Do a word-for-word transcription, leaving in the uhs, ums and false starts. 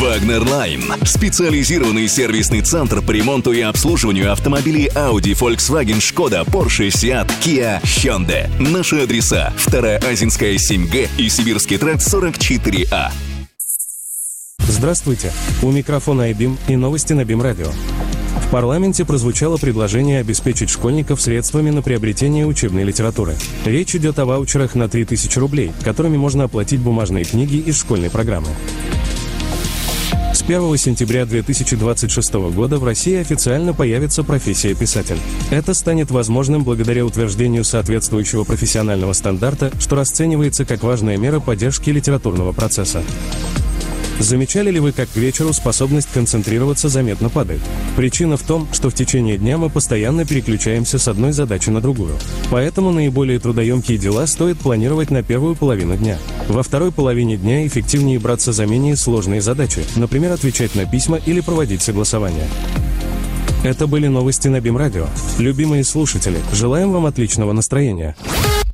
Wagner Line. Специализированный сервисный центр по ремонту и обслуживанию автомобилей Audi, Volkswagen, Skoda, Porsche, Seat, Kia, Hyundai. Наши адреса: Вторая Азинская, семь Г и Сибирский тракт, сорок четыре А. Здравствуйте. У микрофона Айбим и новости на БИМ-радио. В парламенте прозвучало предложение обеспечить школьников средствами на приобретение учебной литературы. Речь идет о ваучерах на три тысячи рублей, которыми можно оплатить бумажные книги из школьной программы. С первого сентября две тысячи двадцать шестого года в России официально появится профессия писатель. Это станет возможным благодаря утверждению соответствующего профессионального стандарта, что расценивается как важная мера поддержки литературного процесса. Замечали ли вы, как к вечеру способность концентрироваться заметно падает? Причина в том, что в течение дня мы постоянно переключаемся с одной задачи на другую. Поэтому наиболее трудоемкие дела стоит планировать на первую половину дня. Во второй половине дня эффективнее браться за менее сложные задачи, например, отвечать на письма или проводить согласования. Это были новости на БИМ-радио. Любимые слушатели, желаем вам отличного настроения.